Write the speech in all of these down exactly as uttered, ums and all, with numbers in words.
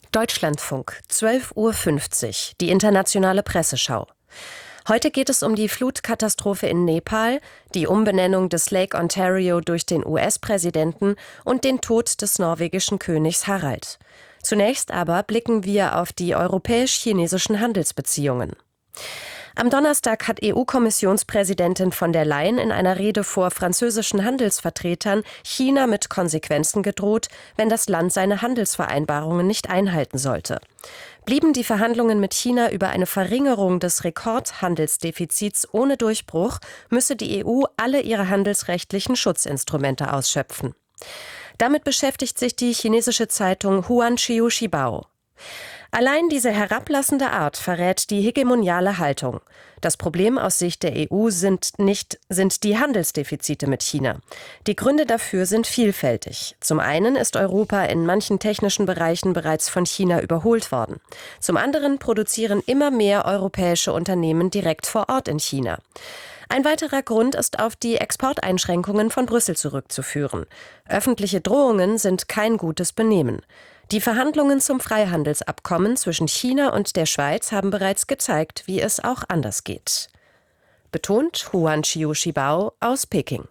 Deutschlandfunk, zwölf Uhr fünfzig, die internationale Presseschau. Heute geht es um die Flutkatastrophe in Nepal, die Umbenennung des Lake Ontario durch den U S-Präsidenten und den Tod des norwegischen Königs Harald. Zunächst aber blicken wir auf die europäisch-chinesischen Handelsbeziehungen. Am Donnerstag hat E U-Kommissionspräsidentin von der Leyen in einer Rede vor französischen Handelsvertretern China mit Konsequenzen gedroht, wenn das Land seine Handelsvereinbarungen nicht einhalten sollte. Blieben die Verhandlungen mit China über eine Verringerung des Rekordhandelsdefizits ohne Durchbruch, müsse die E U alle ihre handelsrechtlichen Schutzinstrumente ausschöpfen. Damit beschäftigt sich die chinesische Zeitung Huanqiu Shibao. Allein diese herablassende Art verrät die hegemoniale Haltung. Das Problem aus Sicht der E U sind nicht sind die Handelsdefizite mit China. Die Gründe dafür sind vielfältig. Zum einen ist Europa in manchen technischen Bereichen bereits von China überholt worden. Zum anderen produzieren immer mehr europäische Unternehmen direkt vor Ort in China. Ein weiterer Grund ist auf die Exporteinschränkungen von Brüssel zurückzuführen. Öffentliche Drohungen sind kein gutes Benehmen. Die Verhandlungen zum Freihandelsabkommen zwischen China und der Schweiz haben bereits gezeigt, wie es auch anders geht. Betont Huanqiu Shibao aus Peking.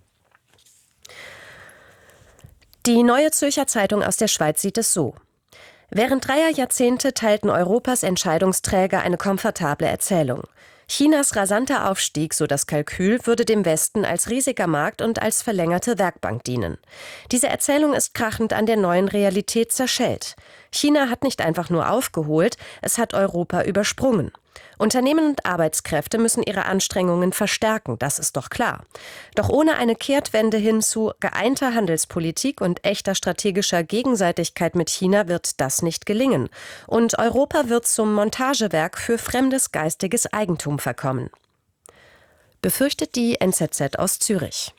Die Neue Zürcher Zeitung aus der Schweiz sieht es so: Während dreier Jahrzehnte teilten Europas Entscheidungsträger eine komfortable Erzählung. Chinas rasanter Aufstieg, so das Kalkül, würde dem Westen als riesiger Markt und als verlängerte Werkbank dienen. Diese Erzählung ist krachend an der neuen Realität zerschellt. China hat nicht einfach nur aufgeholt, es hat Europa übersprungen. Unternehmen und Arbeitskräfte müssen ihre Anstrengungen verstärken, das ist doch klar. Doch ohne eine Kehrtwende hin zu geeinter Handelspolitik und echter strategischer Gegenseitigkeit mit China wird das nicht gelingen. Und Europa wird zum Montagewerk für fremdes geistiges Eigentum verkommen. Befürchtet die N Z Z aus Zürich.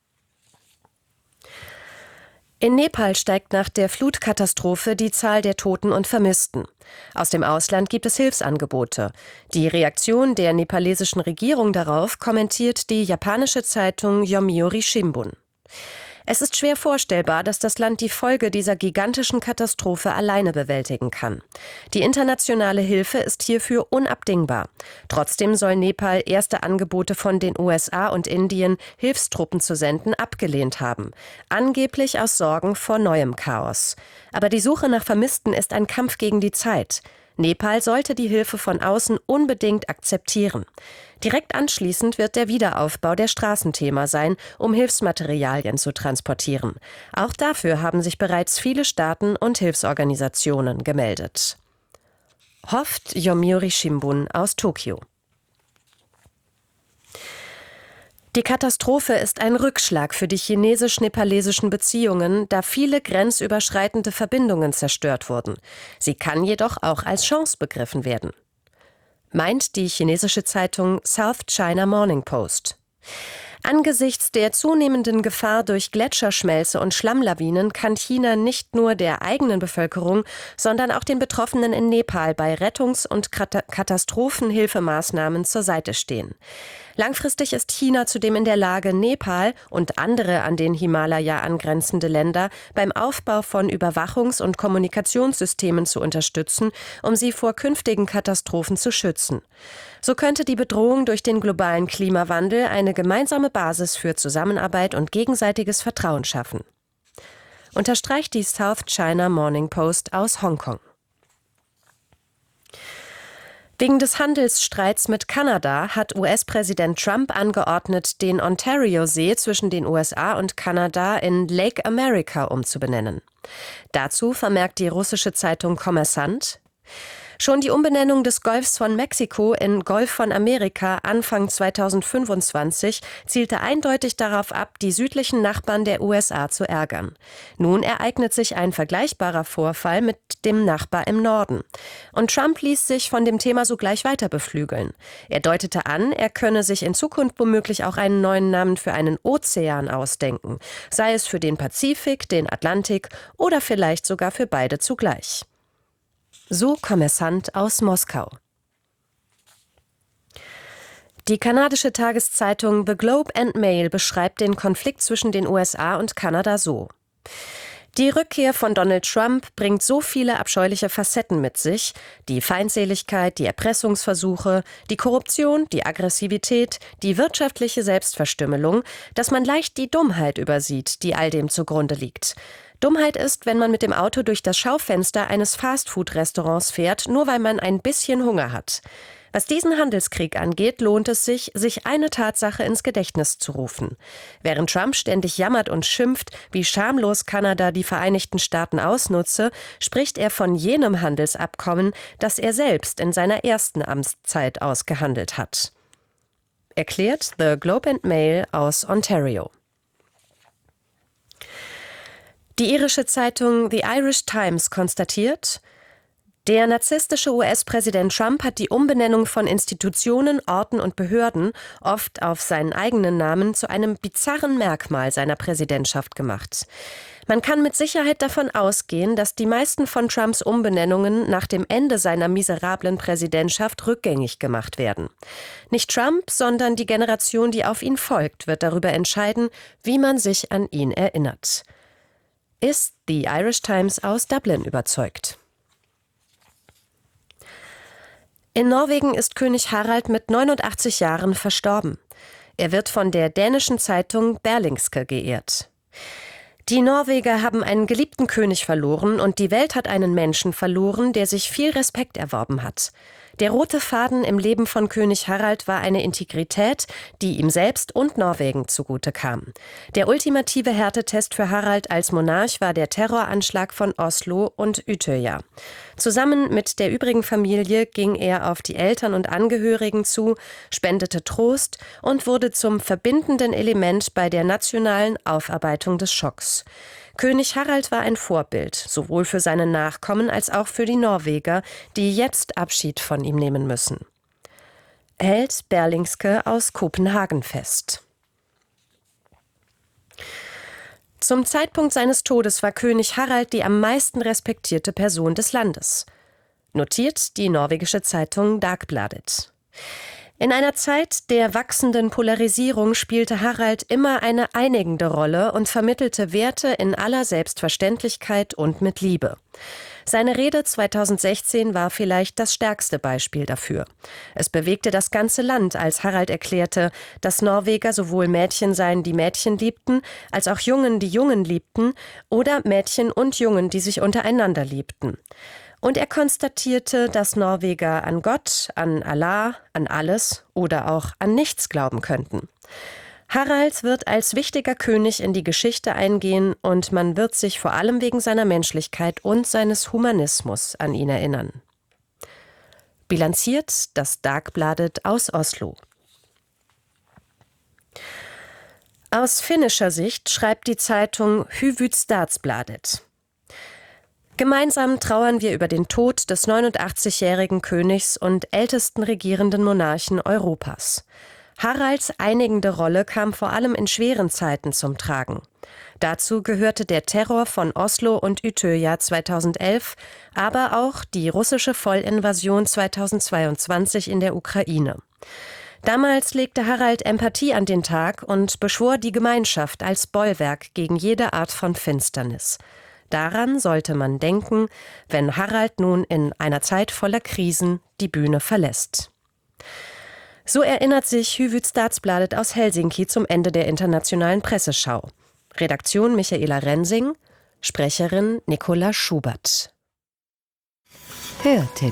In Nepal steigt nach der Flutkatastrophe die Zahl der Toten und Vermissten. Aus dem Ausland gibt es Hilfsangebote. Die Reaktion der nepalesischen Regierung darauf kommentiert die japanische Zeitung Yomiuri Shimbun. Es ist schwer vorstellbar, dass das Land die Folge dieser gigantischen Katastrophe alleine bewältigen kann. Die internationale Hilfe ist hierfür unabdingbar. Trotzdem soll Nepal erste Angebote von den U S A und Indien, Hilfstruppen zu senden, abgelehnt haben. Angeblich aus Sorgen vor neuem Chaos. Aber die Suche nach Vermissten ist ein Kampf gegen die Zeit. Nepal sollte die Hilfe von außen unbedingt akzeptieren. Direkt anschließend wird der Wiederaufbau der Straßenthema sein, um Hilfsmaterialien zu transportieren. Auch dafür haben sich bereits viele Staaten und Hilfsorganisationen gemeldet. Hofft Yomiuri Shimbun aus Tokio. Die Katastrophe ist ein Rückschlag für die chinesisch-nepalesischen Beziehungen, da viele grenzüberschreitende Verbindungen zerstört wurden. Sie kann jedoch auch als Chance begriffen werden, meint die chinesische Zeitung South China Morning Post. Angesichts der zunehmenden Gefahr durch Gletscherschmelze und Schlammlawinen kann China nicht nur der eigenen Bevölkerung, sondern auch den Betroffenen in Nepal bei Rettungs- und Katastrophenhilfemaßnahmen zur Seite stehen. Langfristig ist China zudem in der Lage, Nepal und andere an den Himalaya angrenzende Länder beim Aufbau von Überwachungs- und Kommunikationssystemen zu unterstützen, um sie vor künftigen Katastrophen zu schützen. So könnte die Bedrohung durch den globalen Klimawandel eine gemeinsame Basis für Zusammenarbeit und gegenseitiges Vertrauen schaffen. Unterstreicht die South China Morning Post aus Hongkong. Wegen des Handelsstreits mit Kanada hat U S-Präsident Trump angeordnet, den Ontario-See zwischen den U S A und Kanada in Lake America umzubenennen. Dazu vermerkt die russische Zeitung Kommersant: Schon die Umbenennung des Golfs von Mexiko in Golf von Amerika Anfang zweitausendfünfundzwanzig zielte eindeutig darauf ab, die südlichen Nachbarn der U S A zu ärgern. Nun ereignet sich ein vergleichbarer Vorfall mit dem Nachbar im Norden. Und Trump ließ sich von dem Thema sogleich weiter beflügeln. Er deutete an, er könne sich in Zukunft womöglich auch einen neuen Namen für einen Ozean ausdenken, sei es für den Pazifik, den Atlantik oder vielleicht sogar für beide zugleich. So Kommersant aus Moskau. Die kanadische Tageszeitung The Globe and Mail beschreibt den Konflikt zwischen den U S A und Kanada so: Die Rückkehr von Donald Trump bringt so viele abscheuliche Facetten mit sich: die Feindseligkeit, die Erpressungsversuche, die Korruption, die Aggressivität, die wirtschaftliche Selbstverstümmelung, dass man leicht die Dummheit übersieht, die all dem zugrunde liegt. Dummheit ist, wenn man mit dem Auto durch das Schaufenster eines Fastfood-Restaurants fährt, nur weil man ein bisschen Hunger hat. Was diesen Handelskrieg angeht, lohnt es sich, sich eine Tatsache ins Gedächtnis zu rufen. Während Trump ständig jammert und schimpft, wie schamlos Kanada die Vereinigten Staaten ausnutze, spricht er von jenem Handelsabkommen, das er selbst in seiner ersten Amtszeit ausgehandelt hat. Erklärt The Globe and Mail aus Ontario. Die irische Zeitung The Irish Times konstatiert: Der narzisstische U S-Präsident Trump hat die Umbenennung von Institutionen, Orten und Behörden, oft auf seinen eigenen Namen, zu einem bizarren Merkmal seiner Präsidentschaft gemacht. Man kann mit Sicherheit davon ausgehen, dass die meisten von Trumps Umbenennungen nach dem Ende seiner miserablen Präsidentschaft rückgängig gemacht werden. Nicht Trump, sondern die Generation, die auf ihn folgt, wird darüber entscheiden, wie man sich an ihn erinnert. Ist The Irish Times aus Dublin überzeugt? In Norwegen ist König Harald mit neunundachtzig Jahren verstorben. Er wird von der dänischen Zeitung Berlingske geehrt. Die Norweger haben einen geliebten König verloren und die Welt hat einen Menschen verloren, der sich viel Respekt erworben hat. Der rote Faden im Leben von König Harald war eine Integrität, die ihm selbst und Norwegen zugute kam. Der ultimative Härtetest für Harald als Monarch war der Terroranschlag von Oslo und Utøya. Zusammen mit der übrigen Familie ging er auf die Eltern und Angehörigen zu, spendete Trost und wurde zum verbindenden Element bei der nationalen Aufarbeitung des Schocks. König Harald war ein Vorbild, sowohl für seine Nachkommen als auch für die Norweger, die jetzt Abschied von ihm nehmen müssen. Hält Berlingske aus Kopenhagen fest. Zum Zeitpunkt seines Todes war König Harald die am meisten respektierte Person des Landes. Notiert die norwegische Zeitung Dagbladet. In einer Zeit der wachsenden Polarisierung spielte Harald immer eine einigende Rolle und vermittelte Werte in aller Selbstverständlichkeit und mit Liebe. Seine Rede zweitausendsechzehn war vielleicht das stärkste Beispiel dafür. Es bewegte das ganze Land, als Harald erklärte, dass Norweger sowohl Mädchen seien, die Mädchen liebten, als auch Jungen, die Jungen liebten, oder Mädchen und Jungen, die sich untereinander liebten. Und er konstatierte, dass Norweger an Gott, an Allah, an alles oder auch an nichts glauben könnten. Harald wird als wichtiger König in die Geschichte eingehen und man wird sich vor allem wegen seiner Menschlichkeit und seines Humanismus an ihn erinnern. Bilanziert das Dagbladet aus Oslo. Aus finnischer Sicht schreibt die Zeitung Hyvydsdatsbladet: Gemeinsam trauern wir über den Tod des neunundachtzigjährigen Königs und ältesten regierenden Monarchen Europas. Haralds einigende Rolle kam vor allem in schweren Zeiten zum Tragen. Dazu gehörte der Terror von Oslo und Utøya zweitausendelf, aber auch die russische Vollinvasion zweitausendzweiundzwanzig in der Ukraine. Damals legte Harald Empathie an den Tag und beschwor die Gemeinschaft als Bollwerk gegen jede Art von Finsternis. Daran sollte man denken, wenn Harald nun in einer Zeit voller Krisen die Bühne verlässt. So erinnert sich Hyvydsdatsbladet aus Helsinki zum Ende der internationalen Presseschau. Redaktion Michaela Rensing, Sprecherin Nicola Schubert. Hörtipp.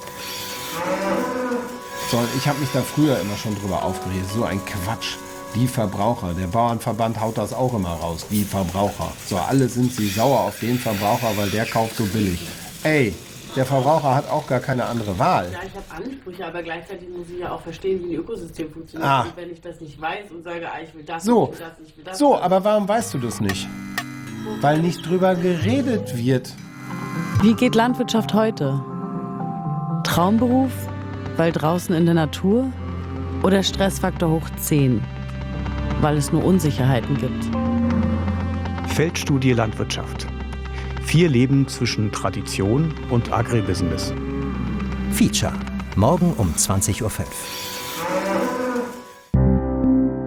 So, ich habe mich da früher immer schon drüber aufgeregt. So ein Quatsch. Die Verbraucher. Der Bauernverband haut das auch immer raus. Die Verbraucher. So, alle sind sie sauer auf den Verbraucher, weil der kauft so billig. Ey, der Verbraucher hat auch gar keine andere Wahl. Ja, ich habe Ansprüche, aber gleichzeitig muss ich ja auch verstehen, wie ein Ökosystem funktioniert. Ah. Und wenn ich das nicht weiß und sage, ah, ich will das, So, ich will das, ich will das. so, aber warum weißt du das nicht? Weil nicht drüber geredet wird. Wie geht Landwirtschaft heute? Traumberuf? Weil draußen in der Natur? Oder Stressfaktor hoch zehn? Weil es nur Unsicherheiten gibt. Feldstudie Landwirtschaft. Vier Leben zwischen Tradition und Agribusiness. Feature. Morgen um zwanzig Uhr fünf.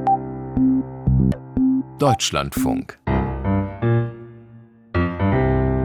Deutschlandfunk.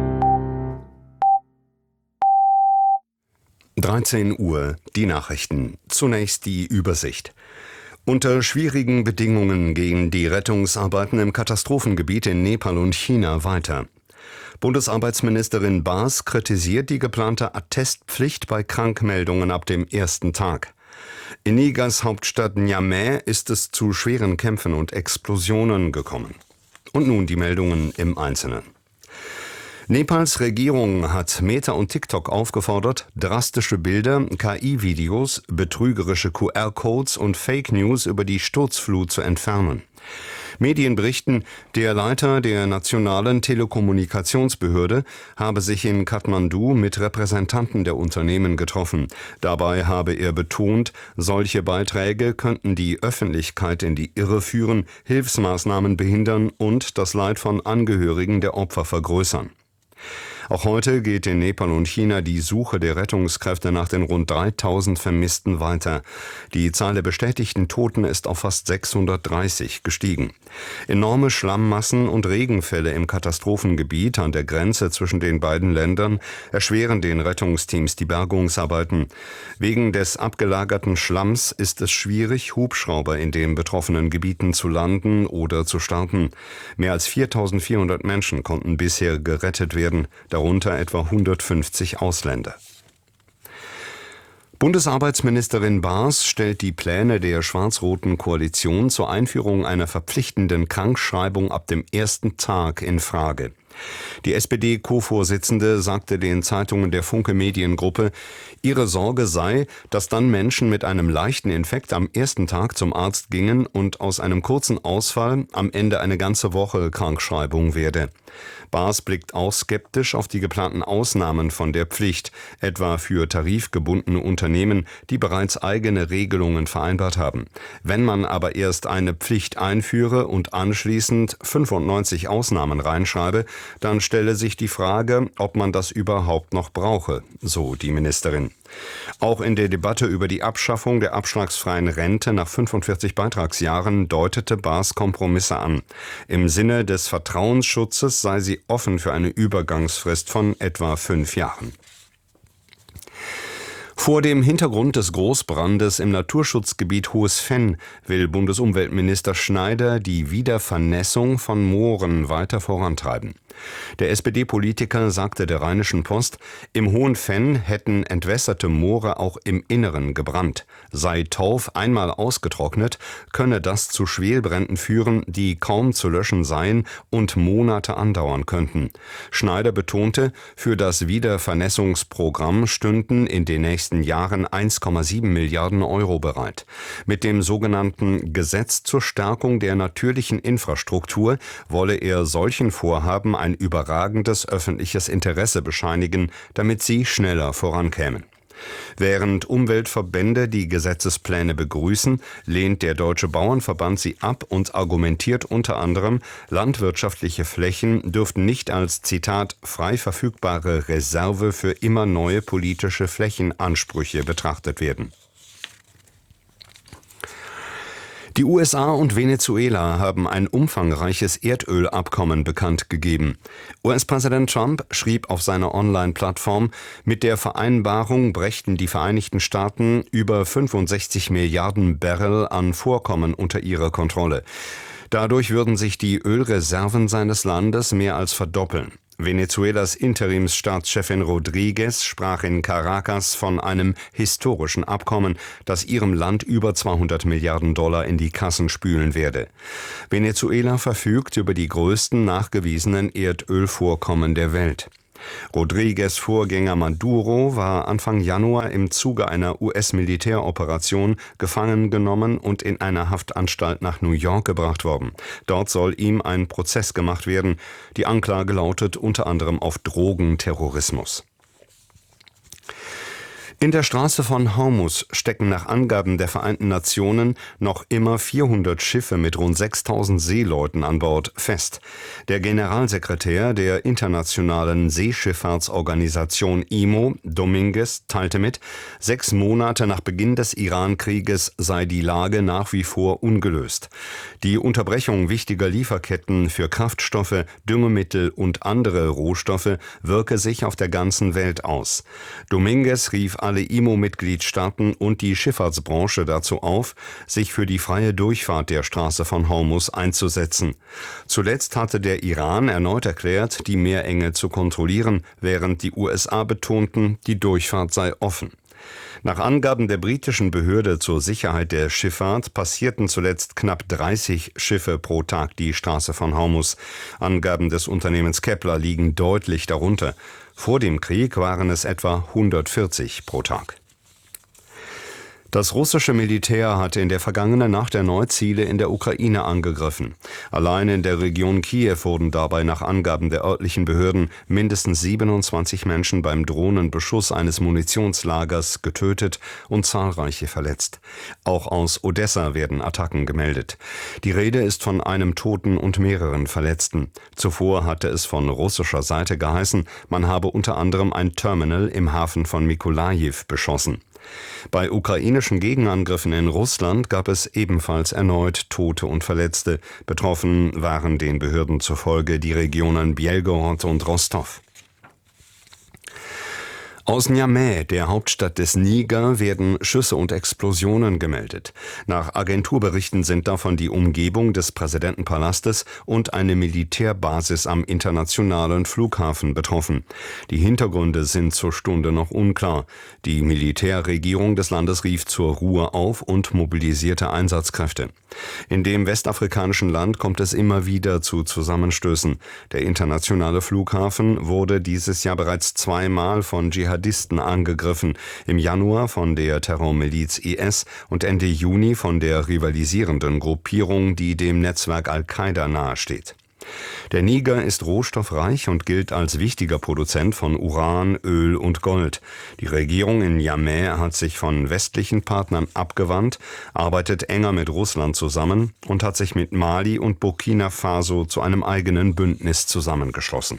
dreizehn Uhr, die Nachrichten. Zunächst die Übersicht. Unter schwierigen Bedingungen gehen die Rettungsarbeiten im Katastrophengebiet in Nepal und China weiter. Bundesarbeitsministerin Baas kritisiert die geplante Attestpflicht bei Krankmeldungen ab dem ersten Tag. In Nigers Hauptstadt Niamey ist es zu schweren Kämpfen und Explosionen gekommen. Und nun die Meldungen im Einzelnen. Nepals Regierung hat Meta und TikTok aufgefordert, drastische Bilder, K I-Videos, betrügerische Q R-Codes und Fake News über die Sturzflut zu entfernen. Medien berichten, der Leiter der nationalen Telekommunikationsbehörde habe sich in Kathmandu mit Repräsentanten der Unternehmen getroffen. Dabei habe er betont, solche Beiträge könnten die Öffentlichkeit in die Irre führen, Hilfsmaßnahmen behindern und das Leid von Angehörigen der Opfer vergrößern. Auch heute geht in Nepal und China die Suche der Rettungskräfte nach den rund dreitausend Vermissten weiter. Die Zahl der bestätigten Toten ist auf fast sechshundertdreißig gestiegen. Enorme Schlammmassen und Regenfälle im Katastrophengebiet an der Grenze zwischen den beiden Ländern erschweren den Rettungsteams die Bergungsarbeiten. Wegen des abgelagerten Schlamms ist es schwierig, Hubschrauber in den betroffenen Gebieten zu landen oder zu starten. Mehr als viertausendvierhundert Menschen konnten bisher gerettet werden, darunter etwa hundertfünfzig Ausländer. Bundesarbeitsministerin Baas stellt die Pläne der schwarz-roten Koalition zur Einführung einer verpflichtenden Krankschreibung ab dem ersten Tag in Frage. Die S P D-Co-Vorsitzende sagte den Zeitungen der Funke Mediengruppe, ihre Sorge sei, dass dann Menschen mit einem leichten Infekt am ersten Tag zum Arzt gingen und aus einem kurzen Ausfall am Ende eine ganze Woche Krankschreibung werde. Baas blickt auch skeptisch auf die geplanten Ausnahmen von der Pflicht, etwa für tarifgebundene Unternehmen, die bereits eigene Regelungen vereinbart haben. Wenn man aber erst eine Pflicht einführe und anschließend fünfundneunzig Ausnahmen reinschreibe, dann stelle sich die Frage, ob man das überhaupt noch brauche, so die Ministerin. Auch in der Debatte über die Abschaffung der abschlagsfreien Rente nach fünfundvierzig Beitragsjahren deutete Baas Kompromisse an. Im Sinne des Vertrauensschutzes sei sie offen für eine Übergangsfrist von etwa fünf Jahren. Vor dem Hintergrund des Großbrandes im Naturschutzgebiet Hohes Venn will Bundesumweltminister Schneider die Wiedervernässung von Mooren weiter vorantreiben. Der S P D-Politiker sagte der Rheinischen Post, im Hohen Venn hätten entwässerte Moore auch im Inneren gebrannt. Sei Torf einmal ausgetrocknet, könne das zu Schwelbränden führen, die kaum zu löschen seien und Monate andauern könnten. Schneider betonte, für das Wiedervernässungsprogramm stünden in den nächsten Jahren eins Komma sieben Milliarden Euro bereit. Mit dem sogenannten Gesetz zur Stärkung der natürlichen Infrastruktur wolle er solchen Vorhaben ein überragendes öffentliches Interesse bescheinigen, damit sie schneller vorankämen. Während Umweltverbände die Gesetzespläne begrüßen, lehnt der Deutsche Bauernverband sie ab und argumentiert unter anderem, landwirtschaftliche Flächen dürften nicht als, Zitat, frei verfügbare Reserve für immer neue politische Flächenansprüche betrachtet werden. Die U S A und Venezuela haben ein umfangreiches Erdölabkommen bekannt gegeben. U S-Präsident Trump schrieb auf seiner Online-Plattform, mit der Vereinbarung brächten die Vereinigten Staaten über fünfundsechzig Milliarden Barrel an Vorkommen unter ihre Kontrolle. Dadurch würden sich die Ölreserven seines Landes mehr als verdoppeln. Venezuelas Interimsstaatschefin Rodriguez sprach in Caracas von einem historischen Abkommen, das ihrem Land über zweihundert Milliarden Dollar in die Kassen spülen werde. Venezuela verfügt über die größten nachgewiesenen Erdölvorkommen der Welt. Rodriguez' Vorgänger Maduro war Anfang Januar im Zuge einer U S-Militäroperation gefangen genommen und in eine Haftanstalt nach New York gebracht worden. Dort soll ihm ein Prozess gemacht werden. Die Anklage lautet unter anderem auf Drogenterrorismus. In der Straße von Hormuz stecken nach Angaben der Vereinten Nationen noch immer vierhundert Schiffe mit rund sechstausend Seeleuten an Bord fest. Der Generalsekretär der Internationalen Seeschifffahrtsorganisation I M O, Dominguez, teilte mit, sechs Monate nach Beginn des Iran-Krieges sei die Lage nach wie vor ungelöst. Die Unterbrechung wichtiger Lieferketten für Kraftstoffe, Düngemittel und andere Rohstoffe wirke sich auf der ganzen Welt aus. Dominguez rief alle alle I M O-Mitgliedstaaten und die Schifffahrtsbranche dazu auf, sich für die freie Durchfahrt der Straße von Hormuz einzusetzen. Zuletzt hatte der Iran erneut erklärt, die Meerenge zu kontrollieren, während die U S A betonten, die Durchfahrt sei offen. Nach Angaben der britischen Behörde zur Sicherheit der Schifffahrt passierten zuletzt knapp dreißig Schiffe pro Tag die Straße von Hormuz. Angaben des Unternehmens Kepler liegen deutlich darunter. Vor dem Krieg waren es etwa hundertvierzig pro Tag. Das russische Militär hatte in der vergangenen Nacht erneut Ziele in der Ukraine angegriffen. Allein in der Region Kiew wurden dabei nach Angaben der örtlichen Behörden mindestens siebenundzwanzig Menschen beim Drohnenbeschuss eines Munitionslagers getötet und zahlreiche verletzt. Auch aus Odessa werden Attacken gemeldet. Die Rede ist von einem Toten und mehreren Verletzten. Zuvor hatte es von russischer Seite geheißen, man habe unter anderem ein Terminal im Hafen von Mykolajiw beschossen. Bei ukrainischen Gegenangriffen in Russland gab es ebenfalls erneut Tote und Verletzte. Betroffen waren den Behörden zufolge die Regionen Bjelgorod und Rostov. Aus Niamey, der Hauptstadt des Niger, werden Schüsse und Explosionen gemeldet. Nach Agenturberichten sind davon die Umgebung des Präsidentenpalastes und eine Militärbasis am internationalen Flughafen betroffen. Die Hintergründe sind zur Stunde noch unklar. Die Militärregierung des Landes rief zur Ruhe auf und mobilisierte Einsatzkräfte. In dem westafrikanischen Land kommt es immer wieder zu Zusammenstößen. Der internationale Flughafen wurde dieses Jahr bereits zweimal von Dschihadisten angegriffen, im Januar von der Terrormiliz I S und Ende Juni von der rivalisierenden Gruppierung, die dem Netzwerk Al-Qaida nahesteht. Der Niger ist rohstoffreich und gilt als wichtiger Produzent von Uran, Öl und Gold. Die Regierung in Niamey hat sich von westlichen Partnern abgewandt, arbeitet enger mit Russland zusammen und hat sich mit Mali und Burkina Faso zu einem eigenen Bündnis zusammengeschlossen.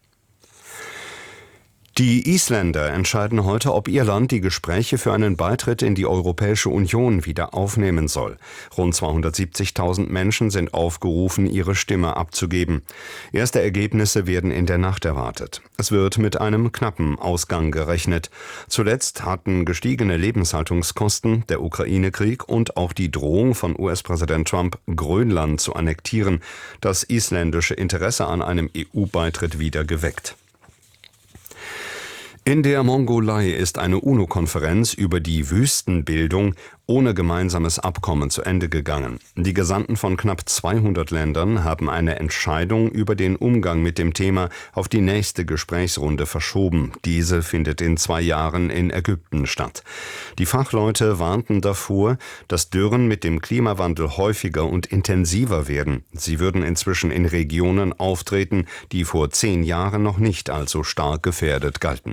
Die Isländer entscheiden heute, ob ihr Land die Gespräche für einen Beitritt in die Europäische Union wieder aufnehmen soll. Rund zweihundertsiebzigtausend Menschen sind aufgerufen, ihre Stimme abzugeben. Erste Ergebnisse werden in der Nacht erwartet. Es wird mit einem knappen Ausgang gerechnet. Zuletzt hatten gestiegene Lebenshaltungskosten, der Ukraine-Krieg und auch die Drohung von U S-Präsident Trump, Grönland zu annektieren, das isländische Interesse an einem E U-Beitritt wieder geweckt. In der Mongolei ist eine UNO-Konferenz über die Wüstenbildung ohne gemeinsames Abkommen zu Ende gegangen. Die Gesandten von knapp zweihundert Ländern haben eine Entscheidung über den Umgang mit dem Thema auf die nächste Gesprächsrunde verschoben. Diese findet in zwei Jahren in Ägypten statt. Die Fachleute warnten davor, dass Dürren mit dem Klimawandel häufiger und intensiver werden. Sie würden inzwischen in Regionen auftreten, die vor zehn Jahren noch nicht allzu stark gefährdet galten.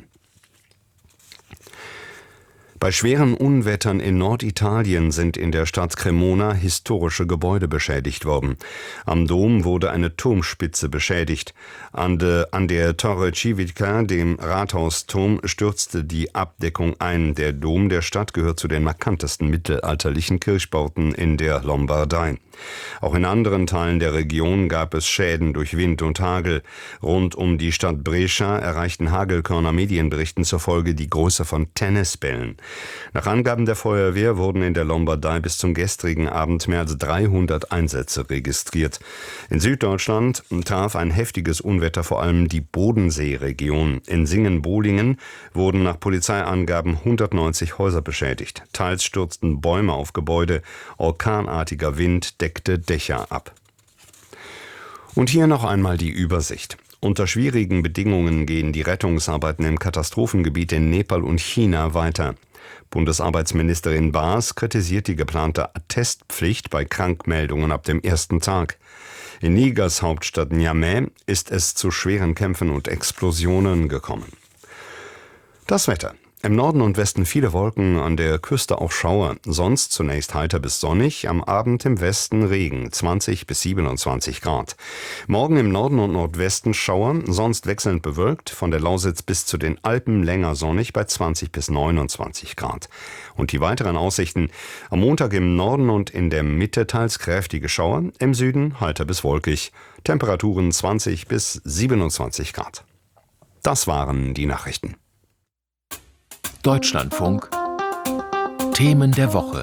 Bei schweren Unwettern in Norditalien sind in der Stadt Cremona historische Gebäude beschädigt worden. Am Dom wurde eine Turmspitze beschädigt. An, de, an der Torre Civica, dem Rathausturm, stürzte die Abdeckung ein. Der Dom der Stadt gehört zu den markantesten mittelalterlichen Kirchbauten in der Lombardei. Auch in anderen Teilen der Region gab es Schäden durch Wind und Hagel. Rund um die Stadt Brescia erreichten Hagelkörner Medienberichten zufolge die Größe von Tennisbällen. Nach Angaben der Feuerwehr wurden in der Lombardei bis zum gestrigen Abend mehr als dreihundert Einsätze registriert. In Süddeutschland traf ein heftiges Unwetter vor allem die Bodenseeregion. In Singen-Bolingen wurden nach Polizeiangaben hundertneunzig Häuser beschädigt. Teils stürzten Bäume auf Gebäude, orkanartiger Wind deckte Dächer ab. Und hier noch einmal die Übersicht. Unter schwierigen Bedingungen gehen die Rettungsarbeiten im Katastrophengebiet in Nepal und China weiter. Bundesarbeitsministerin Baas kritisiert die geplante Attestpflicht bei Krankmeldungen ab dem ersten Tag. In Nigers Hauptstadt Niamey ist es zu schweren Kämpfen und Explosionen gekommen. Das Wetter. Im Norden und Westen viele Wolken, an der Küste auch Schauer. Sonst zunächst heiter bis sonnig, am Abend im Westen Regen, zwanzig bis siebenundzwanzig Grad. Morgen im Norden und Nordwesten Schauer, sonst wechselnd bewölkt, von der Lausitz bis zu den Alpen länger sonnig bei zwanzig bis neunundzwanzig Grad. Und die weiteren Aussichten: am Montag im Norden und in der Mitte teils kräftige Schauer, im Süden heiter bis wolkig. Temperaturen zwanzig bis siebenundzwanzig Grad. Das waren die Nachrichten. Deutschlandfunk Themen der Woche.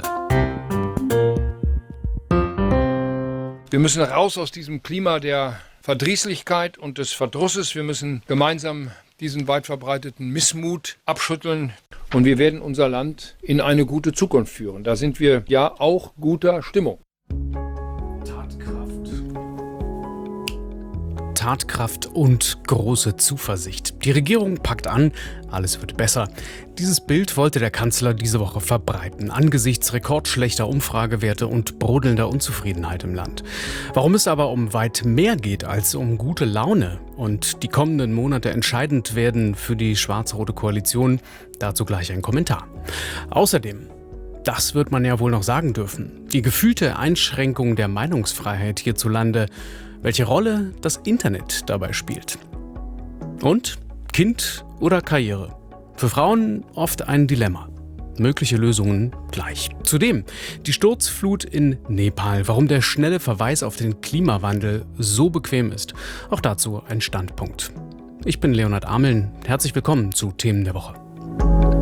Wir müssen raus aus diesem Klima der Verdrießlichkeit und des Verdrusses. Wir müssen gemeinsam diesen weit verbreiteten Missmut abschütteln und wir werden unser Land in eine gute Zukunft führen. Da sind wir ja auch guter Stimmung. Tatkraft und große Zuversicht. Die Regierung packt an, alles wird besser. Dieses Bild wollte der Kanzler diese Woche verbreiten, angesichts rekordschlechter Umfragewerte und brodelnder Unzufriedenheit im Land. Warum es aber um weit mehr geht als um gute Laune und die kommenden Monate entscheidend werden für die schwarz-rote Koalition, dazu gleich ein Kommentar. Außerdem, das wird man ja wohl noch sagen dürfen, die gefühlte Einschränkung der Meinungsfreiheit hierzulande, welche Rolle das Internet dabei spielt. Und Kind oder Karriere? Für Frauen oft ein Dilemma. Mögliche Lösungen gleich. Zudem die Sturzflut in Nepal, warum der schnelle Verweis auf den Klimawandel so bequem ist. Auch dazu ein Standpunkt. Ich bin Leonhard Ameln. Herzlich willkommen zu Themen der Woche.